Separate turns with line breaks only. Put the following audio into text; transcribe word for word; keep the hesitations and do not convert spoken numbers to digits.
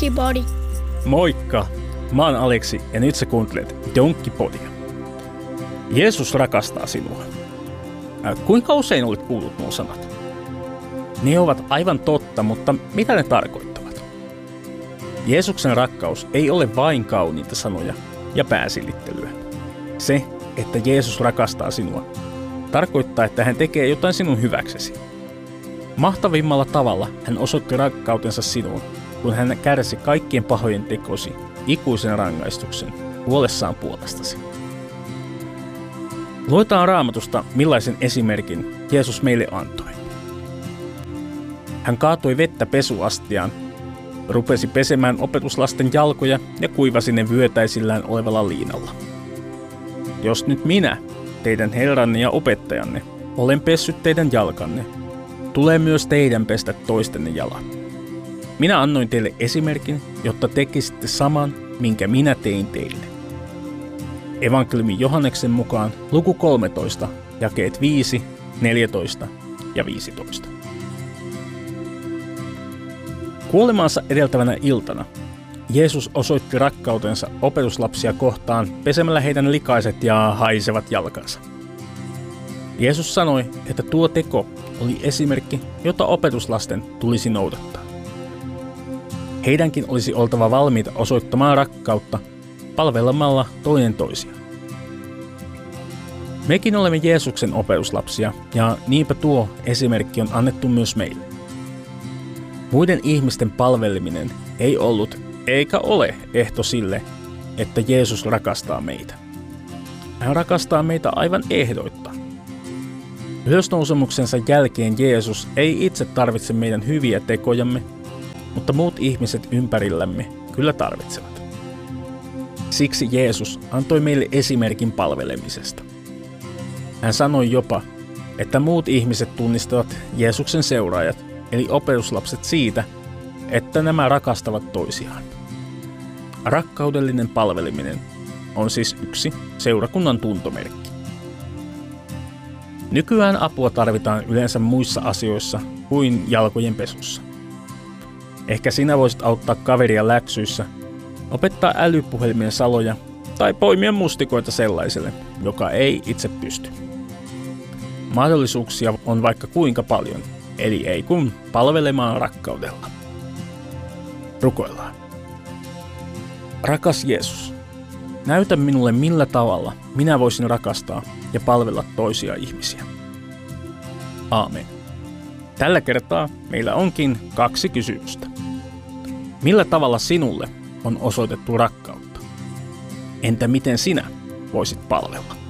Donkkipodi.
Moikka! Mä oon Aleksi ja nyt sä kuuntelet Donkkipodia. Jeesus rakastaa sinua. Kuinka usein olet kuullut nuo sanat? Ne ovat aivan totta, mutta mitä ne tarkoittavat? Jeesuksen rakkaus ei ole vain kauniita sanoja ja pääsilittelyä. Se, että Jeesus rakastaa sinua, tarkoittaa, että hän tekee jotain sinun hyväksesi. Mahtavimmalla tavalla hän osoitti rakkautensa sinuun, kun hän kärsi kaikkien pahojen tekosi ikuisen rangaistuksen huolessaan puolestasi. Luetaan Raamatusta, millaisen esimerkin Jeesus meille antoi. Hän kaatoi vettä pesuastiaan, rupesi pesemään opetuslasten jalkoja ja kuivasi ne vyötäisillään olevalla liinalla. Jos nyt minä, teidän herranne ja opettajanne, olen pessyt teidän jalkanne, tulee myös teidän pestä toistenne jalat. Minä annoin teille esimerkin, jotta tekisitte saman, minkä minä tein teille. Evankeliumi Johanneksen mukaan luku kolmetoista, jakeet viisi, neljätoista ja viisitoista. Kuolemaansa edeltävänä iltana Jeesus osoitti rakkautensa opetuslapsia kohtaan pesemällä heidän likaiset ja haisevat jalkansa. Jeesus sanoi, että tuo teko oli esimerkki, jota opetuslasten tulisi noudattaa. Heidänkin olisi oltava valmiita osoittamaan rakkautta palvelemalla toinen toisiaan. Mekin olemme Jeesuksen opetuslapsia ja niinpä tuo esimerkki on annettu myös meille. Muiden ihmisten palveleminen ei ollut eikä ole ehto sille, että Jeesus rakastaa meitä. Hän rakastaa meitä aivan ehdoitta. Ylösnousemuksensa jälkeen Jeesus ei itse tarvitse meidän hyviä tekojamme, mutta muut ihmiset ympärillämme kyllä tarvitsevat. Siksi Jeesus antoi meille esimerkin palvelemisesta. Hän sanoi jopa, että muut ihmiset tunnistavat Jeesuksen seuraajat, eli opetuslapset siitä, että nämä rakastavat toisiaan. Rakkaudellinen palveleminen on siis yksi seurakunnan tuntomerkki. Nykyään apua tarvitaan yleensä muissa asioissa kuin jalkojen pesussa. Ehkä sinä voisit auttaa kaveria läksyissä, opettaa älypuhelimien saloja tai poimia mustikoita sellaiselle, joka ei itse pysty. Mahdollisuuksia on vaikka kuinka paljon, eli ei kun palvelemaan rakkaudella. Rukoillaan. Rakas Jeesus, näytä minulle millä tavalla minä voisin rakastaa ja palvella toisia ihmisiä. Aamen. Tällä kertaa meillä onkin kaksi kysymystä. Millä tavalla sinulle on osoitettu rakkautta? Entä miten sinä voisit palvella?